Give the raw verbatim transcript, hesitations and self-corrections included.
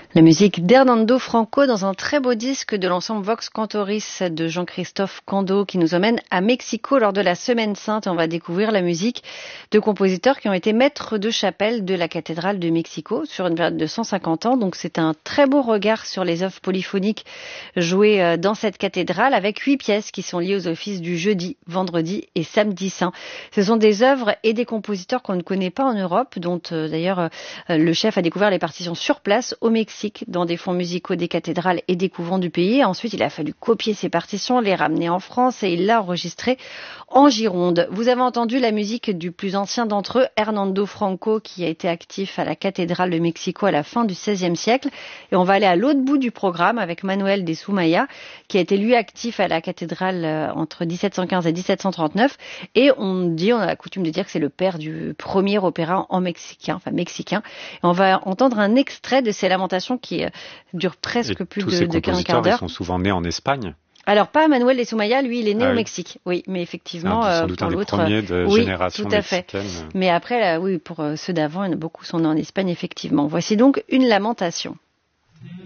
La musique d'Hernando Franco dans un très beau disque de l'ensemble Vox Cantoris de Jean-Christophe Cando qui nous emmène à Mexico lors de la Semaine Sainte. On va découvrir la musique de compositeurs qui ont été maîtres de chapelle de la cathédrale de Mexico sur une période de cent cinquante ans. Donc c'est un très beau regard sur les œuvres polyphoniques jouées dans cette cathédrale avec huit pièces qui sont liées aux offices du jeudi, vendredi et samedi saint. Ce sont des œuvres et des compositeurs qu'on ne connaît pas en Europe, dont euh, d'ailleurs euh, le chef a découvert les partitions sur place au Mexique, dans des fonds musicaux des cathédrales et des couvents du pays. Ensuite, il a fallu copier ces partitions, les ramener en France et il l'a enregistré en Gironde. Vous avez entendu la musique du plus ancien d'entre eux, Hernando Franco, qui a été actif à la cathédrale de Mexico à la fin du seizième siècle. Et on va aller à l'autre bout du programme avec Manuel de Sumaya, qui a été lui actif à la cathédrale entre dix-sept cent quinze et dix-sept cent trente-neuf. Et on dit, on a la coutume de dire que c'est le père du premier opéra en mexicain, enfin mexicain. Et on va entendre un extrait de ces lamentations qui euh, dure presque et plus tous de, ces de quinze quart d'heure. Ils sont souvent nés en Espagne. Alors pas Manuel de Sumaya, lui il est né ah, au oui. Mexique, oui, mais effectivement sans euh, doute pour un des l'autre, premiers de oui, génération tout à fait. mexicaine. Mais après, là, oui, pour euh, ceux d'avant, il y en a beaucoup sont nés en Espagne, effectivement. Voici donc une lamentation.